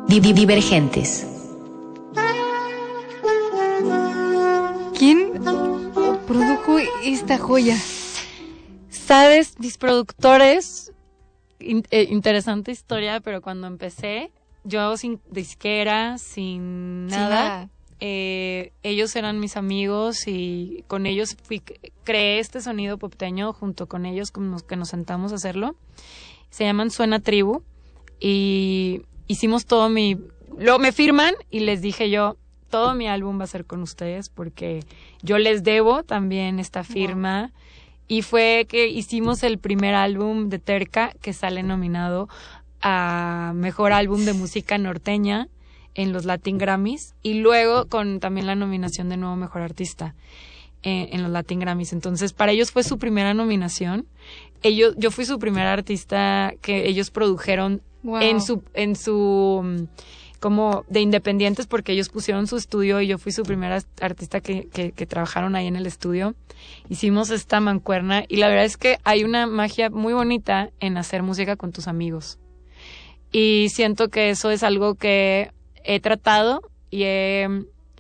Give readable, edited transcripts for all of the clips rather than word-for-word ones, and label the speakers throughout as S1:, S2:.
S1: Divergentes.
S2: ¿Quién produjo esta joya?
S3: Sabes, mis productores, interesante historia, pero cuando empecé, yo sin disquera, sin nada. Ellos eran mis amigos y con ellos creé este sonido popteño junto con ellos, con los que nos sentamos a hacerlo. Se llaman Suena Tribu y hicimos todo me firman y les dije yo, todo mi álbum va a ser con ustedes porque yo les debo también esta firma. Wow. Y fue que hicimos el primer álbum de Terca que sale nominado a Mejor Álbum de Música Norteña en los Latin Grammys y luego con también la nominación de Nuevo Mejor Artista en los Latin Grammys. Entonces, para ellos fue su primera nominación. Yo fui su primera artista que ellos produjeron. Wow. en su como de independientes porque ellos pusieron su estudio y yo fui su primera artista que trabajaron ahí en el estudio. Hicimos esta mancuerna y la verdad es que hay una magia muy bonita en hacer música con tus amigos. Y siento que eso es algo que he tratado y he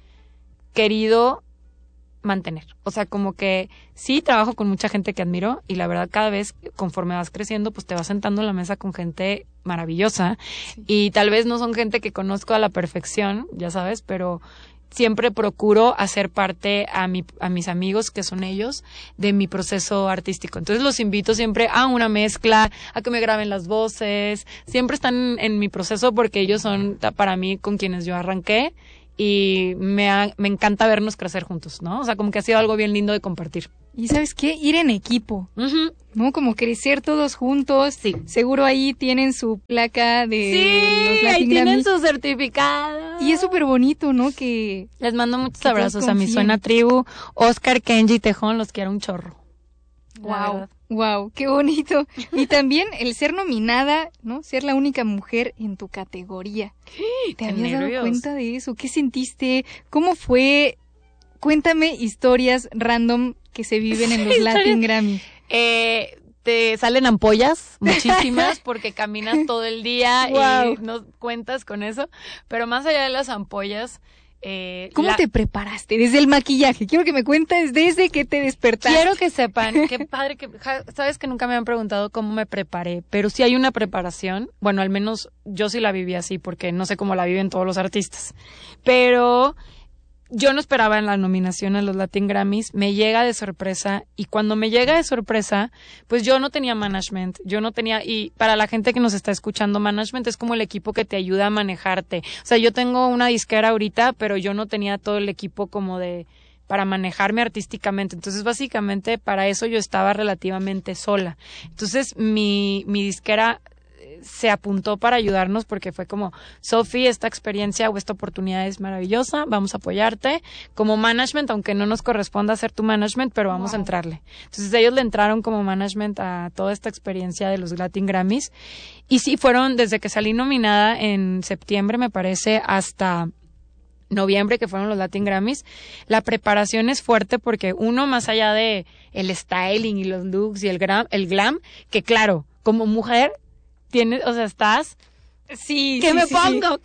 S3: querido mantener. O sea, como que sí trabajo con mucha gente que admiro y la verdad cada vez conforme vas creciendo pues te vas sentando en la mesa con gente maravillosa. Sí. Y tal vez no son gente que conozco a la perfección, ya sabes, pero siempre procuro hacer parte a mis amigos, que son ellos, de mi proceso artístico. Entonces los invito siempre a una mezcla, a que me graben las voces. Siempre están en mi proceso porque ellos son para mí con quienes yo arranqué. Y me encanta vernos crecer juntos, ¿no? O sea, como que ha sido algo bien lindo de compartir.
S2: ¿Y sabes qué? Ir en equipo, ¿no? Como crecer todos juntos.
S3: Sí.
S2: Seguro ahí tienen su placa de los Latin
S3: ahí tienen
S2: Grammys.
S3: su certificado.
S2: Y es súper bonito, ¿no? Que
S3: les mando muchos abrazos a mi Suena Tribu, Oscar, Kenji, Tejón, los quiero un chorro.
S2: Wow, qué bonito. Y también el ser nominada, ¿no? Ser la única mujer en tu categoría. ¿Te habías dado cuenta de eso? ¿Qué sentiste? ¿Cómo fue? Cuéntame historias random que se viven en los Latin Grammy.
S3: Te salen ampollas, muchísimas, porque caminas todo el día y no cuentas con eso. Pero más allá de las ampollas...
S2: ¿Cómo te preparaste? Desde el maquillaje. Quiero que me cuentes desde que te despertaste.
S3: Quiero que sepan, qué padre que... Sabes que nunca me han preguntado cómo me preparé, pero sí hay una preparación. Bueno, al menos yo sí la viví así, porque no sé cómo la viven todos los artistas. Pero yo no esperaba en la nominación a los Latin Grammys, me llega de sorpresa, y cuando me llega de sorpresa, pues yo no tenía management, y para la gente que nos está escuchando, management es como el equipo que te ayuda a manejarte. O sea, yo tengo una disquera ahorita, pero yo no tenía todo el equipo como para manejarme artísticamente. Entonces, básicamente, para eso yo estaba relativamente sola. Entonces, mi disquera se apuntó para ayudarnos porque fue como, Sophie, esta experiencia o esta oportunidad es maravillosa, vamos a apoyarte como management, aunque no nos corresponda hacer tu management, pero vamos a entrarle. Entonces ellos le entraron como management a toda esta experiencia de los Latin Grammys y sí, fueron desde que salí nominada en septiembre, me parece, hasta noviembre, que fueron los Latin Grammys. La preparación es fuerte porque uno, más allá de el styling y los looks y el glam, que claro, como mujer tienes, o sea, estás...
S2: Sí,
S3: ¿Qué
S2: sí,
S3: me
S2: sí,
S3: pongo?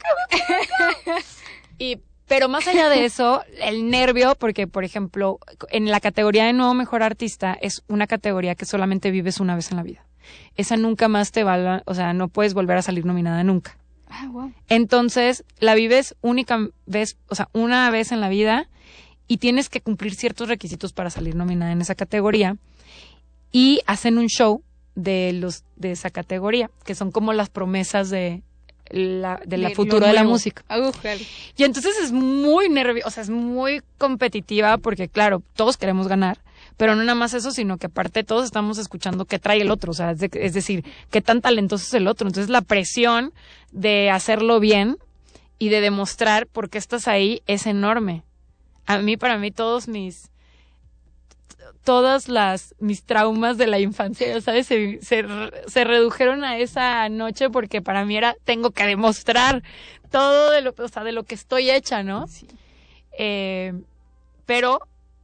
S2: Sí.
S3: Pero más allá de eso, el nervio, porque, por ejemplo, en la categoría de Nuevo Mejor Artista, es una categoría que solamente vives una vez en la vida. Esa nunca más o sea, no puedes volver a salir nominada nunca.
S2: Ah, wow.
S3: Entonces, la vives única vez, o sea, una vez en la vida, y tienes que cumplir ciertos requisitos para salir nominada en esa categoría, y hacen un show de esa categoría, que son como las promesas de la futuro de la música. Y entonces es muy nerviosa, o sea, es muy competitiva porque, claro, todos queremos ganar, pero no nada más eso, sino que aparte todos estamos escuchando qué trae el otro, o sea, es decir, qué tan talentoso es el otro. Entonces la presión de hacerlo bien y de demostrar por qué estás ahí es enorme. Para mí, mis traumas de la infancia, ¿sabes? Se redujeron a esa noche porque para mí tengo que demostrar todo de lo que estoy hecha, ¿no?
S2: Sí.
S3: Pero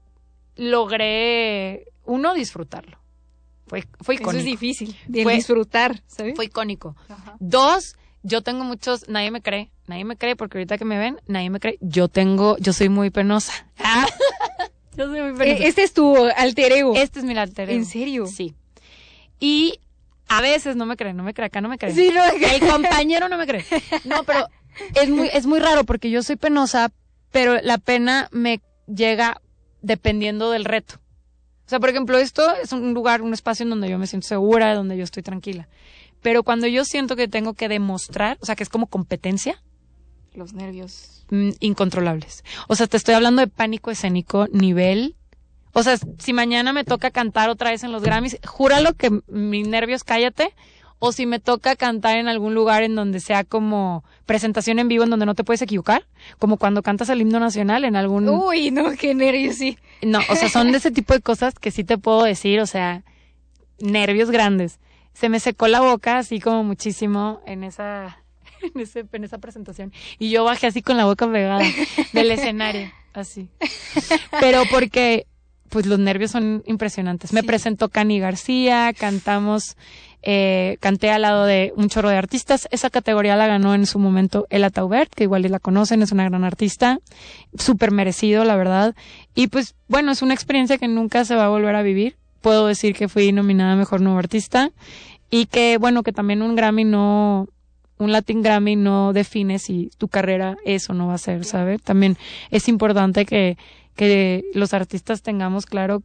S3: logré, uno, disfrutarlo. Fue icónico.
S2: Eso es difícil, disfrutar, ¿sabes?
S3: Fue icónico.
S2: Ajá.
S3: 2, yo tengo muchos, nadie me cree porque ahorita que me ven, nadie me cree. Yo soy muy penosa. Yo soy muy penosa.
S2: Este es tu alter ego.
S3: Este es mi alter ego.
S2: ¿En serio?
S3: Sí. Y a veces no me cree, acá no me cree.
S2: Sí, no me cree.
S3: El compañero no me cree. No, pero es muy raro porque yo soy penosa, pero la pena me llega dependiendo del reto. O sea, por ejemplo, esto es un lugar, un espacio en donde yo me siento segura, donde yo estoy tranquila. Pero cuando yo siento que tengo que demostrar, o sea, que es como competencia.
S2: Los nervios.
S3: Incontrolables. O sea, te estoy hablando de pánico escénico nivel. O sea, si mañana me toca cantar otra vez en los Grammys, júralo que mis nervios cállate. O si me toca cantar en algún lugar en donde sea como presentación en vivo, en donde no te puedes equivocar. Como cuando cantas el himno nacional en algún...
S2: Uy, no, qué nervios, sí.
S3: No, o sea, son de ese tipo de cosas que sí te puedo decir, o sea, nervios grandes. Se me secó la boca así como muchísimo en esa presentación. Y yo bajé así con la boca pegada del escenario, así. Pero porque, pues los nervios son impresionantes. Me presentó Cani García, canté al lado de un chorro de artistas. Esa categoría la ganó en su momento Ella Taubert, que igual la conocen, es una gran artista. Súper merecido, la verdad. Y pues, bueno, es una experiencia que nunca se va a volver a vivir. Puedo decir que fui nominada a Mejor Nuevo Artista y que, bueno, que también un Latin Grammy no define si tu carrera es o no va a ser, ¿sabes? También es importante que los artistas tengamos claro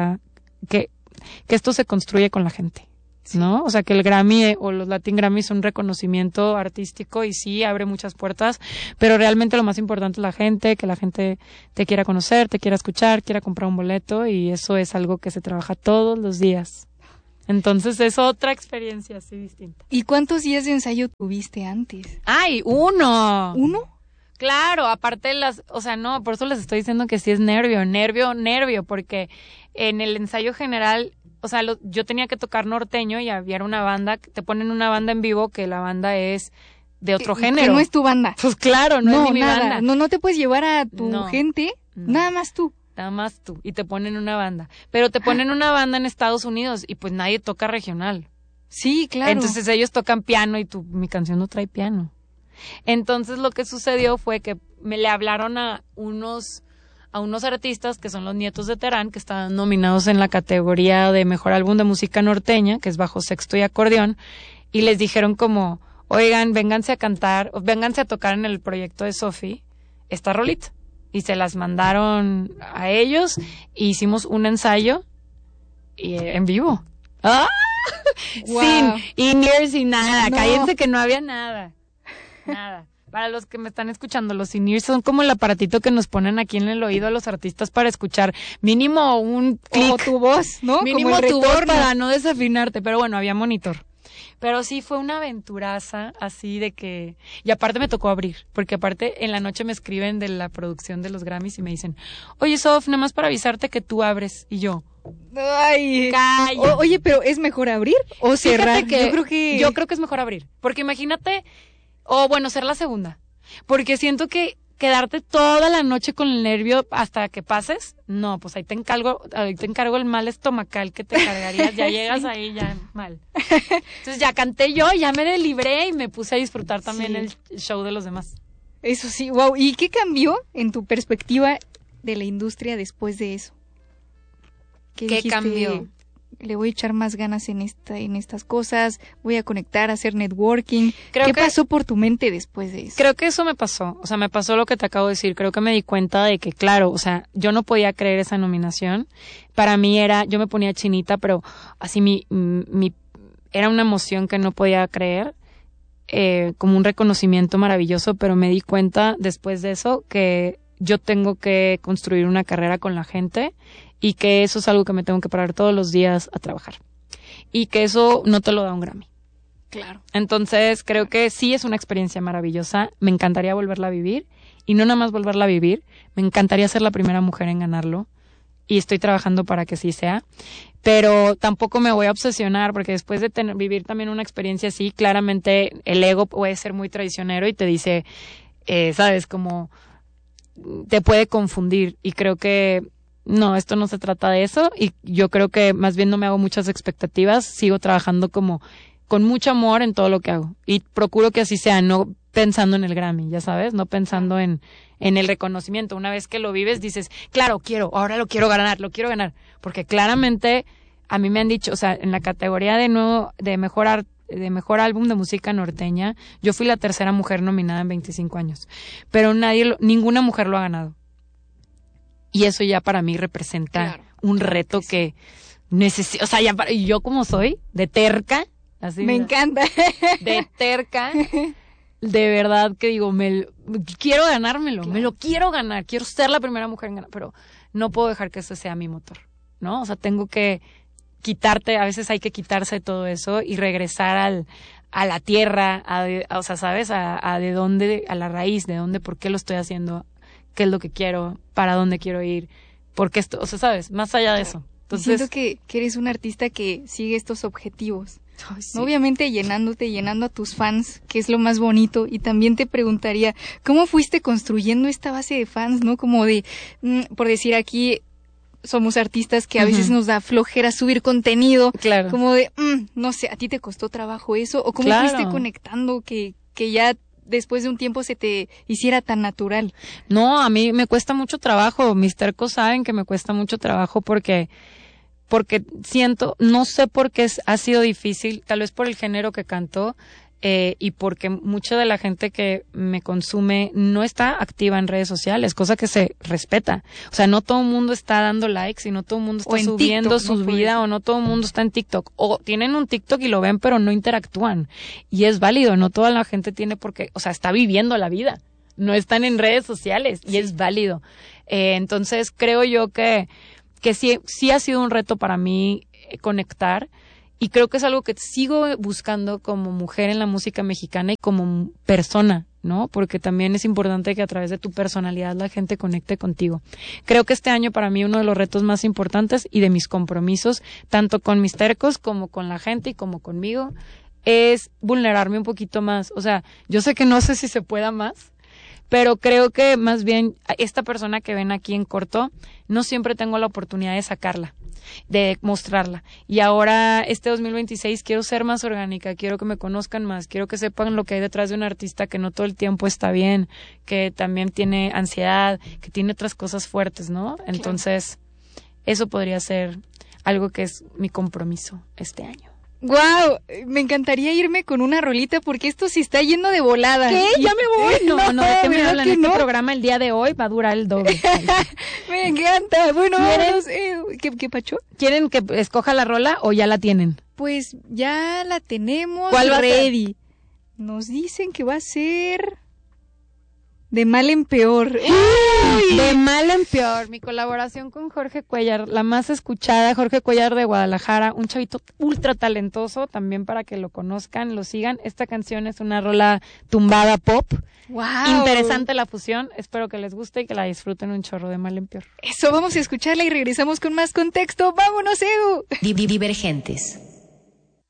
S3: que esto se construye con la gente, ¿no? O sea, que el Grammy o los Latin Grammy son un reconocimiento artístico y sí abre muchas puertas, pero realmente lo más importante es la gente, que la gente te quiera conocer, te quiera escuchar, quiera comprar un boleto y eso es algo que se trabaja todos los días. Entonces es otra experiencia así distinta.
S2: ¿Y cuántos días de ensayo tuviste antes?
S3: ¡Ay, uno!
S2: ¿Uno?
S3: Claro, aparte o sea, no, por eso les estoy diciendo que sí es nervio, porque en el ensayo general, o sea, yo tenía que tocar norteño y había una banda, te ponen una banda en vivo que la banda es de otro género.
S2: Que no es tu banda.
S3: Pues claro, no es mi
S2: nada.
S3: banda.
S2: No te puedes llevar a tu gente, nada más tú.
S3: Nada más tú, y te ponen una banda. Pero te ponen una banda en Estados Unidos y pues nadie toca regional.
S2: Sí, claro.
S3: Entonces ellos tocan piano y mi canción no trae piano. Entonces lo que sucedió fue que me le hablaron a unos artistas que son los Nietos de Terán, que estaban nominados en la categoría de Mejor Álbum de Música Norteña, que es bajo sexto y acordeón, y les dijeron como, oigan, vénganse a cantar, o vénganse a tocar en el proyecto de Sophie esta rolita. Y se las mandaron a ellos, e hicimos un ensayo en vivo. ¡Ah! Wow. Sin in-ears y nada, no. Cállense que no había nada. Nada. Para los que me están escuchando, los in-ears son como el aparatito que nos ponen aquí en el oído a los artistas para escuchar mínimo un clic.
S2: O tu voz, ¿no?
S3: Mínimo como tu voz para no desafinarte, pero bueno, había monitor. Pero sí fue una aventuraza así de que... Y aparte me tocó abrir, porque aparte en la noche me escriben de la producción de los Grammys y me dicen, oye, Sof, nada más para avisarte que tú abres. Y yo...
S2: Ay,
S3: calla.
S2: Oye, pero ¿es mejor abrir o cerrar?
S3: Yo creo que es mejor abrir, porque imagínate... bueno, ser la segunda. Porque siento que quedarte toda la noche con el nervio hasta que pases, no, pues ahí te encargo el mal estomacal que te cargarías, ya llegas ahí ya mal. Entonces ya canté yo, ya me libré y me puse a disfrutar también el show de los demás.
S2: Eso sí, wow. ¿Y qué cambió en tu perspectiva de la industria después de eso?
S3: ¿Qué cambió?
S2: Le voy a echar más ganas en estas cosas, voy a conectar, a hacer networking. ¿Qué pasó por tu mente después de eso?
S3: Creo que eso me pasó, o sea, me pasó lo que te acabo de decir, creo que me di cuenta de que, claro, o sea, yo no podía creer esa nominación, para mí yo me ponía chinita, pero así era una emoción que no podía creer, como un reconocimiento maravilloso, pero me di cuenta después de eso que yo tengo que construir una carrera con la gente y que eso es algo que me tengo que parar todos los días a trabajar. Y que eso no te lo da un Grammy.
S2: Claro.
S3: Entonces, creo que sí es una experiencia maravillosa. Me encantaría volverla a vivir. Y no nada más volverla a vivir. Me encantaría ser la primera mujer en ganarlo. Y estoy trabajando para que sí sea. Pero tampoco me voy a obsesionar porque después de vivir también una experiencia así, claramente el ego puede ser muy traicionero y te dice, ¿sabes? Como te puede confundir. Y creo que no, esto no se trata de eso y yo creo que más bien no me hago muchas expectativas, sigo trabajando como con mucho amor en todo lo que hago. Y procuro que así sea, no pensando en el Grammy, ya sabes, no pensando en el reconocimiento. Una vez que lo vives, dices, claro, ahora lo quiero ganar. Porque claramente a mí me han dicho, o sea, en la categoría de mejor álbum de música norteña, yo fui la tercera mujer nominada en 25 años. Pero ninguna mujer lo ha ganado. Y eso ya para mí representa un reto que necesito, o sea, y yo como soy, de terca, así.
S2: Me encanta.
S3: De terca, de verdad que digo, quiero ganármelo, me lo quiero ganar, quiero ser la primera mujer en ganar, pero no puedo dejar que ese sea mi motor, ¿no? O sea, tengo que a veces hay que quitarse todo eso y regresar a la tierra, o sea, ¿sabes? A de dónde, a la raíz, de dónde, por qué lo estoy haciendo, qué es lo que quiero, para dónde quiero ir, porque esto, o sea, ¿sabes? Más allá de eso. Entonces,
S2: siento que eres un artista que sigue estos objetivos.
S3: Ay, sí.
S2: Obviamente llenando a tus fans, que es lo más bonito, y también te preguntaría, ¿cómo fuiste construyendo esta base de fans, no? Como de, por decir aquí, somos artistas que a veces nos da flojera subir contenido,
S3: claro.
S2: Como de, no sé, ¿a ti te costó trabajo eso? ¿O cómo fuiste conectando que ya después de un tiempo se te hiciera tan natural?
S3: No, a mí me cuesta mucho trabajo, mis tercos saben que me cuesta mucho trabajo porque siento, no sé por qué ha sido difícil, tal vez por el género que canto, y porque mucha de la gente que me consume no está activa en redes sociales, cosa que se respeta. O sea, no todo el mundo está dando likes y no todo el mundo está subiendo su vida, o no todo el mundo está en TikTok. O tienen un TikTok y lo ven, pero no interactúan. Y es válido, no toda la gente tiene por qué, o sea, está viviendo la vida. No están en redes sociales y es válido. Entonces, creo yo que sí ha sido un reto para mí conectar. Y creo que es algo que sigo buscando como mujer en la música mexicana y como persona, ¿no? Porque también es importante que a través de tu personalidad la gente conecte contigo. Creo que este año para mí uno de los retos más importantes y de mis compromisos, tanto con mis tercos como con la gente y como conmigo, es vulnerarme un poquito más. O sea, yo sé que no sé si se pueda más, pero creo que más bien esta persona que ven aquí en corto, no siempre tengo la oportunidad de sacarla, de mostrarla. Y ahora, este 2026, quiero ser más orgánica, quiero que me conozcan más, quiero que sepan lo que hay detrás de un artista que no todo el tiempo está bien, que también tiene ansiedad, que tiene otras cosas fuertes, ¿no? Entonces, eso podría ser algo que es mi compromiso este año.
S2: ¡Guau! Me encantaría irme con una rolita porque esto se está yendo de volada.
S3: ¿Qué? ¿Ya me voy? No, ¿de qué me hablan? Este programa el día de hoy va a durar el doble.
S2: Me encanta. Bueno, ¿qué pacho?
S3: ¿Quieren que escoja la rola o ya la tienen?
S2: Pues ya la tenemos.
S3: ¿Cuál va
S2: ready?
S3: a ser?
S2: Nos dicen que va a ser de mal en peor.
S3: De mal en peor. Mi colaboración con Jorge Cuellar, la más escuchada, Jorge Cuellar de Guadalajara, un chavito ultra talentoso, también para que lo conozcan, lo sigan. Esta canción es una rola tumbada pop.
S2: Wow.
S3: Interesante la fusión. Espero que les guste y que la disfruten un chorro. De mal en peor.
S2: Eso, vamos a escucharla y regresamos con más contexto. ¡Vámonos, Edu!
S1: Divergentes.